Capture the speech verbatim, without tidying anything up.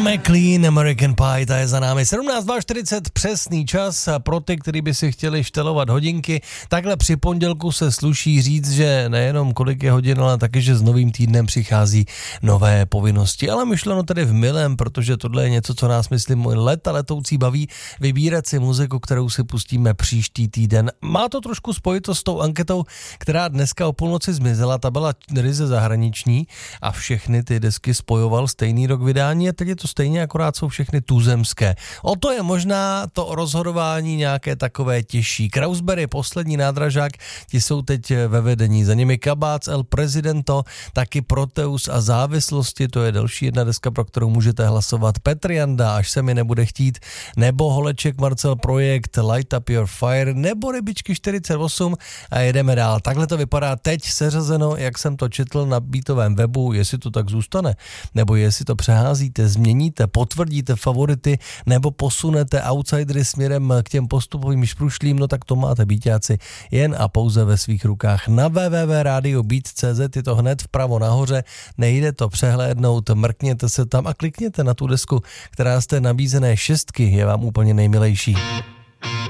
McLean, American Pie, ta je za námi. sedmnáct čtyřicet dva přesný čas a pro ty, kteří by si chtěli štelovat hodinky, takhle při pondělku se sluší říct, že nejenom kolik je hodin, ale taky, že s novým týdnem přichází nové povinnosti. Ale myšleno tedy v milém, protože tohle je něco, co nás, myslím, leta letoucí baví, vybírat si muziku, kterou si pustíme příští týden. Má to trošku spojitost s tou anketou, která dneska o půlnoci zmizela, ta byla ryze zahraniční a všechny ty desky spojoval stejný rok vydání a teď je to stejně, akorát jsou všechny tuzemské. O to je možná to rozhodování nějaké takové těžší. Krausberry, poslední nádražák, ti jsou teď ve vedení. Za nimi Kabác, El Presidento, taky Proteus a Závislosti, to je další jedna deska, pro kterou můžete hlasovat. Petr Janda, Až se mi nebude chtít, nebo Holeček Marcel Projekt, Light Up Your Fire, nebo Rybičky čtyřicet osm a jedeme dál. Takhle to vypadá teď seřazeno, jak jsem to četl na beatovém webu, jestli to tak zůstane, nebo jestli to přeházíte, změníte, potvrdíte favority, nebo posunete outsidery směrem k těm postupovým šprušlím, no tak to máte, beatáci, jen a pouze ve svých rukách. Na w w w tečka radio beat tečka c z je to hned vpravo nahoře, nejde to přehlédnout, mrkněte se tam a klikněte na tu desku, která z té nabízené šestky je vám úplně nejmilejší.